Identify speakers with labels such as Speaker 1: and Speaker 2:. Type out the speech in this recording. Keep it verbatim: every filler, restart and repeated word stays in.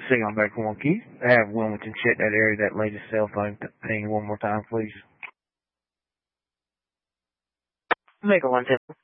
Speaker 1: See on back one Keith. Have Wilmington check that area, that latest cell phone thing one more time, please.
Speaker 2: Make a one tip.